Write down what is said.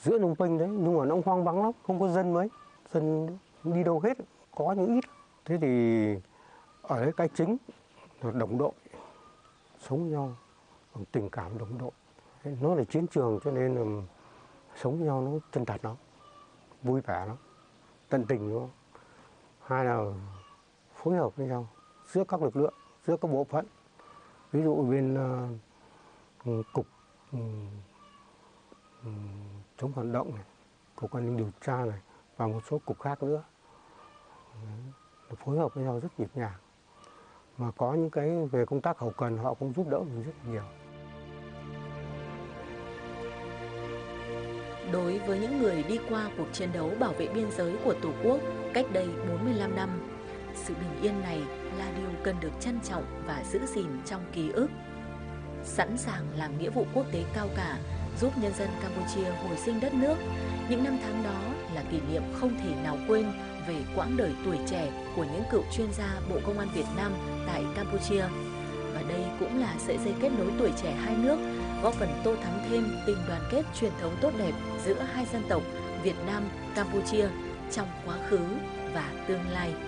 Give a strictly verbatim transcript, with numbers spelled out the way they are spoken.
giữa Phnom Penh đấy, nhưng mà nó hoang vắng lắm, không có dân mấy, dân đi đâu hết, có những ít. Thế thì ở đấy cái chính là đồng đội, sống với nhau, tình cảm đồng đội. Nó là chiến trường cho nên là sống với nhau nó chân thật lắm, vui vẻ lắm, tận tình luôn. Hai là phối hợp với nhau giữa các lực lượng, giữa các bộ phận. Ví dụ bên uh, cục um, um, chống phản động này, cục an ninh điều tra này và một số cục khác nữa, Đấy, phối hợp với nhau rất nhịp nhàng. Mà có những cái về công tác hậu cần họ cũng giúp đỡ mình rất nhiều. Đối với những người đi qua cuộc chiến đấu bảo vệ biên giới của Tổ quốc cách đây bốn mươi lăm năm, sự bình yên này là điều cần được trân trọng và giữ gìn trong ký ức. Sẵn sàng làm nghĩa vụ quốc tế cao cả, giúp nhân dân Campuchia hồi sinh đất nước, những năm tháng đó là kỷ niệm không thể nào quên về quãng đời tuổi trẻ của những cựu chuyên gia Bộ Công an Việt Nam tại Campuchia. Và đây cũng là sợi dây kết nối tuổi trẻ hai nước, góp phần tô thắm thêm tình đoàn kết truyền thống tốt đẹp giữa hai dân tộc Việt Nam, Campuchia trong quá khứ và tương lai.